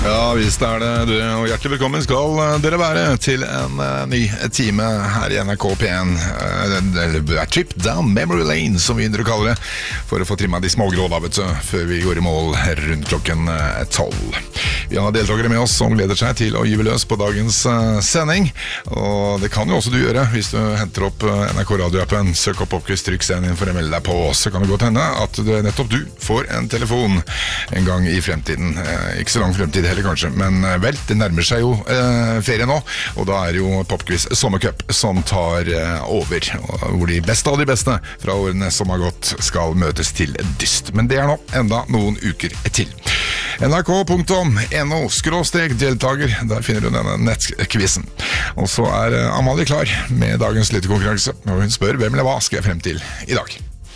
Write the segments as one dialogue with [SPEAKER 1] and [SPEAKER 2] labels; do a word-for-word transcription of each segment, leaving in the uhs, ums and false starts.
[SPEAKER 1] Ja, visst er det du, og hjertelig velkommen skal dere være til en uh, ny time her i N R K P en, uh, Trip Down Memory Lane, som vi indre kaller det, for å få trimmet de smågrå da, vet du, før vi går i mål rundt klokken tolv. Vi har deltakere med oss som gleder seg til å gyve løs på dagens uh, sending, og det kan jo også du gjøre hvis du henter opp uh, N R K radioappen, søk opp Popquiz, trykk send inn for å melde deg på, så kan det godt hende at det, nettopp du får en telefon en gang i fremtiden, uh, ikke så lang fremtid heller kanskje, men vel, det nærmer seg jo eh, ferie nå, og da er jo Popquiz Sommercup som tar eh, over, hvor de beste av de beste fra årene som har gått skal møtes til dyst. Men det er nå enda noen uker til. N R K punktum N O skråstrek deltager, der finner du denne nettkvissen. Og så er eh, Amalie klar med dagens lyttekonkurranse, og hun spør hvem eller hva skal jeg frem til i dag.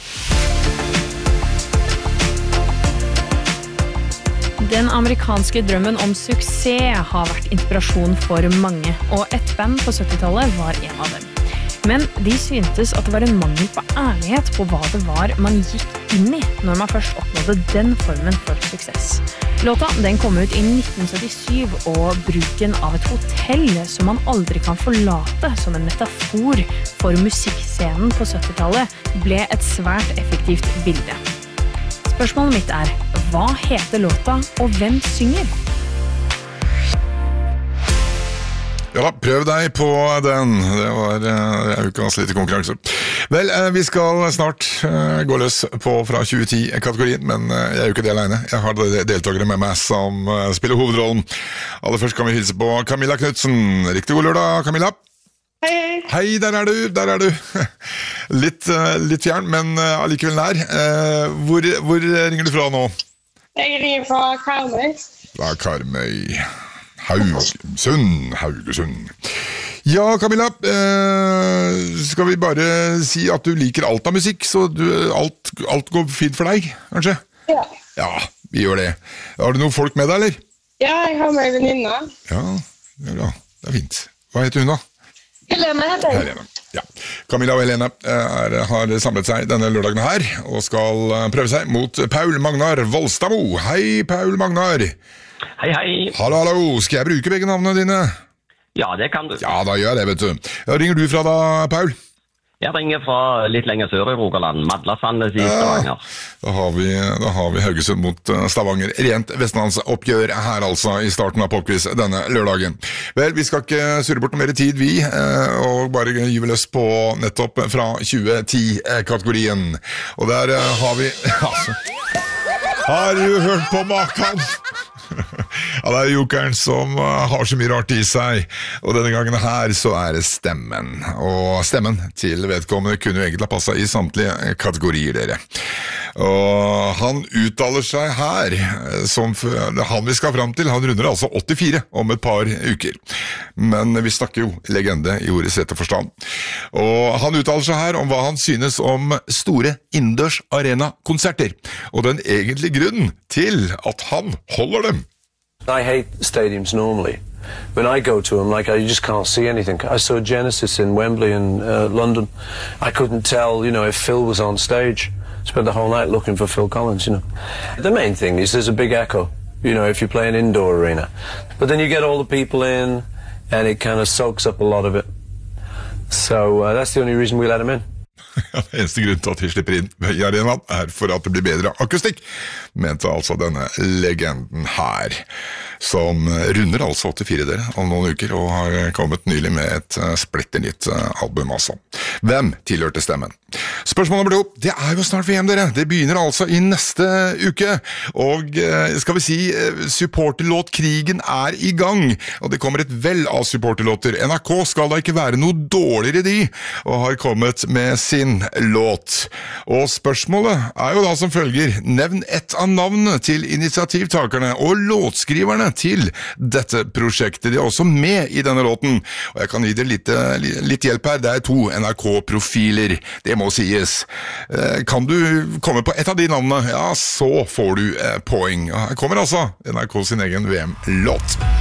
[SPEAKER 2] Den amerikanske drømmen om suksess har vært inspirasjon for mange, og et band på syttitallet var en av dem. Men de syntes at det var en mangel på ærlighet på hva det var man gikk inn i når man først oppnådde den formen for suksess. Låta den kom ut i nitten syttisju, og bruken av et hotell som man aldri kan forlate som en metafor for musikkscenen på syttitallet ble et svært effektivt bilde. Spørsmålet mitt er, hva heter låta, og hvem synger?
[SPEAKER 1] Ja, prøv deg på den. Det var uh, ukas lite konkurranse. Vel, uh, vi skal snart uh, gå løs på fra tjue ti-kategorien, men uh, jeg er jo ikke det alene. Jeg har deltakere med meg som uh, spiller hovedrollen. Aller først kan vi hilse på Camilla Knudsen. Riktig god lørdag, Camilla.
[SPEAKER 3] Hei, hei.
[SPEAKER 1] Hei, der er du, der er du. Litt, uh, litt fjern, men uh, allikevel nær. Uh, hvor, hvor ringer du fra nå?
[SPEAKER 3] Jeg ringer fra Karmøy.
[SPEAKER 1] Fra Karmøy. Haugesund, Haugesund. Ja, Camilla, uh, skal vi bare si at du liker alt av musikk, så du, alt, alt går fint for deg, kanskje?
[SPEAKER 3] Ja.
[SPEAKER 1] Ja, vi gjør det. Har du noen folk med deg, eller?
[SPEAKER 3] Ja, jeg har med venninna.
[SPEAKER 1] Ja, det er bra. Det er fint. Hva heter hun da?
[SPEAKER 3] Helene heter jeg.
[SPEAKER 1] Helene, ja. Camilla og Helene er, har samlet seg denne lørdagen her, og skal prøve seg mot Paul Magnar Volstamo. Hei, Paul Magnar.
[SPEAKER 4] Hei, hei.
[SPEAKER 1] Hallo, hallo. Skal jeg bruke begge navnene dine?
[SPEAKER 4] Ja, det kan du.
[SPEAKER 1] Ja, da gjør jeg det, vet du. Ja, ringer du fra da, Paul?
[SPEAKER 4] Jeg ringer fra litt lenger sør i Rogaland, Madlasandes i Stavanger.
[SPEAKER 1] Ja, da har vi, da har vi Haugesund mot Stavanger. Rent vestlandsoppgjør her altså i starten av Popquiz denne lørdagen. Vel, vi skal ikke surre bort noe mer tid, vi, og bare gyve løs på nettopp fra tjue ti-kategorien. Og der har vi... Altså, har du hørt på maken? Ja, det er jokeren som har så mye rart i seg, og denne gangen her så er det stemmen, og stemmen til vedkommende kunne jo egentlig ha passet i samtlige kategorier, dere. Og han uttaler seg her som han vi skal frem til. Han runder altså åttifire om et par uker, men vi snakker jo legende i ordets rette forstand. Og han uttaler seg her om hva han synes om store innendørs arena-konserter, og den egentlige grunnen til at han holder dem.
[SPEAKER 5] I hate stadiums normally. When I go to them, like, I just can't see anything. I saw Genesis in Wembley in uh, London. I couldn't tell, you know, if Phil was on stage. Spent the whole night looking for Phil Collins, you know. The main thing is there's a big echo, you know, if you play an indoor arena. But then you get all the people in, and it kind of soaks up a lot of it. So uh, that's the only reason we let them in.
[SPEAKER 1] Ja, det eneste grunn til at vi slipper inn i arenaen er for at det blir bedre akustikk, mente altså denne legenden her, som runder altså åttifire dere om noen uker, og har kommet nylig med et splitter nytt album altså. Hvem tilhørte stemmen? Spørsmål nummer to, det er jo snart V M dere, det begynner altså i neste uke, og skal vi si, supporterlåtkrigen er i gang, og det kommer et vell av supporterlåter. N R K skal da ikke være noe dårligere de, og har kommet med sin låt. Og spørsmålet er jo da som følger, nevn ett av navnene til initiativtakerne og låtskriverne til dette prosjektet. De er også med i denne låten, og jeg kan gi dere litt, litt hjelp her. Det er to N R K-profiler, det må sies. Kan du komme på ett av de navnene? Ja, så får du poeng. Her kommer altså N R K sin egen V M-låt.